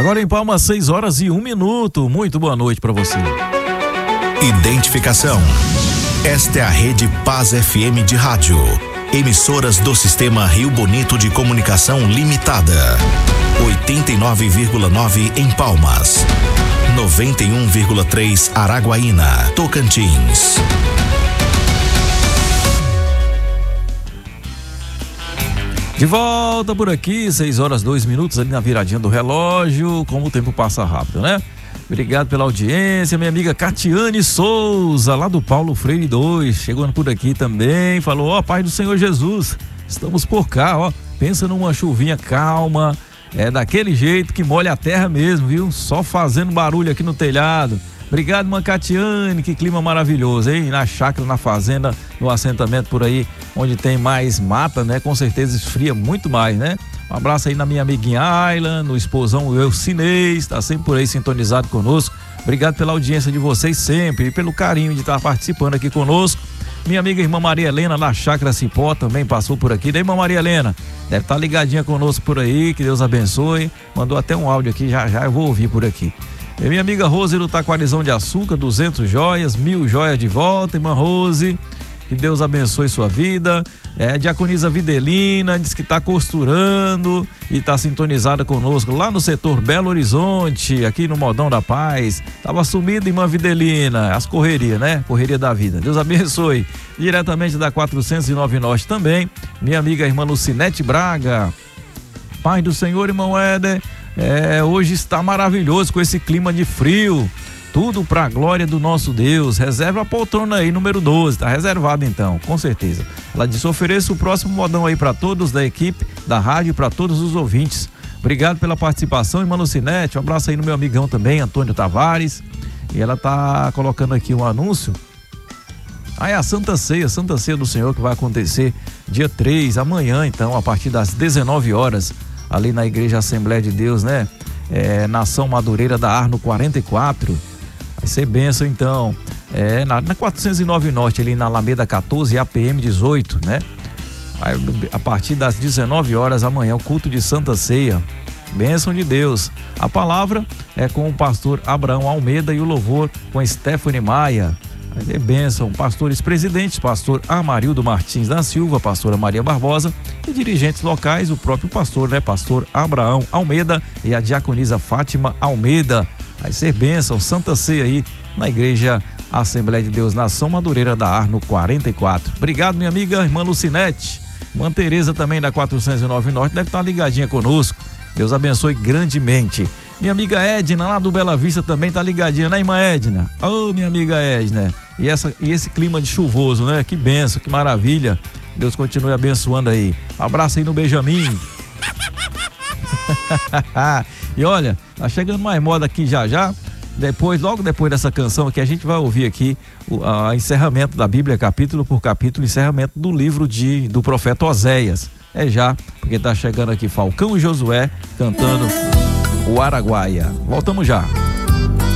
Agora em Palmas, 6h01. Muito boa noite para você. Identificação. Esta é a Rede Paz FM de rádio. Emissoras do Sistema Rio Bonito de Comunicação Limitada. 89,9 em Palmas. 91,3 Araguaína, Tocantins. De volta por aqui, 6h02 ali na viradinha do relógio. Como o tempo passa rápido, né? Obrigado pela audiência, minha amiga Catiane Souza, lá do Paulo Freire 2, chegando por aqui também, falou: ó, Pai do Senhor Jesus, estamos por cá, ó, pensa numa chuvinha calma, daquele jeito que molha a terra mesmo, viu? Só fazendo barulho aqui no telhado. Obrigado, mãe Catiane, que clima maravilhoso, hein? Na chácara, na fazenda, no assentamento por aí, onde tem mais mata, né? Com certeza esfria muito mais, né? Um abraço aí na minha amiguinha Ayla, no esposão Elcinês, tá sempre por aí sintonizado conosco. Obrigado pela audiência de vocês sempre e pelo carinho de estar participando aqui conosco. Minha amiga irmã Maria Helena, na Chácara Cipó, também passou por aqui. Da irmã Maria Helena, deve estar ligadinha conosco por aí, que Deus abençoe. Mandou até um áudio aqui, já eu vou ouvir por aqui. E minha amiga Rose do Taquarizão de Açúcar, 200 joias, 1000 joias de volta, irmã Rose. Que Deus abençoe sua vida. Diaconisa Videlina diz que está costurando e está sintonizada conosco lá no setor Belo Horizonte, aqui no Modão da Paz. Tava sumida, irmã Videlina, as correrias, né? Correria da vida. Deus abençoe. Diretamente da 409 Norte também, minha amiga irmã Lucinete Braga. Paz do Senhor, irmão Éder. Hoje está maravilhoso com esse clima de frio. Tudo para a glória do nosso Deus. Reserva a poltrona aí, número 12. Tá reservado então, com certeza. Ela disse: ofereço o próximo modão aí para todos da equipe da rádio e para todos os ouvintes. Obrigado pela participação, irmã Lucinete. Um abraço aí no meu amigão também, Antônio Tavares. E ela tá colocando aqui um anúncio. É a Santa Ceia do Senhor, que vai acontecer dia 3, amanhã então, a partir das 19 horas, ali na Igreja Assembleia de Deus, né? Nação Madureira da Arno 44. Vai ser bênção então, na 409 Norte, ali na Alameda 14 e APM 18, né? A partir das 19 horas amanhã, o culto de Santa Ceia, bênção de Deus. A palavra é com o pastor Abraão Almeida e o louvor com Stephanie Maia. Vai ter bênção, pastores presidentes, pastor Amarildo Martins da Silva, pastora Maria Barbosa e dirigentes locais, o próprio pastor, né? Pastor Abraão Almeida e a diaconisa Fátima Almeida. Vai ser bênção, Santa Ceia aí na Igreja Assembleia de Deus, Nação Madureira da Arno 44. Obrigado, minha amiga irmã Lucinete. Irmã Tereza também da 409 Norte deve estar ligadinha conosco. Deus abençoe grandemente. Minha amiga Edna, lá do Bela Vista, também tá ligadinha, né, irmã Edna? Ô, minha amiga Edna. E esse clima de chuvoso, né? Que benção, que maravilha. Deus continue abençoando aí. Abraço aí no Benjamin. E olha, tá chegando mais moda aqui já. Logo depois dessa canção aqui, a gente vai ouvir aqui o encerramento da Bíblia, capítulo por capítulo, encerramento do livro do profeta Oséias. Porque tá chegando aqui Falcão e Josué cantando o Araguaia. Voltamos já.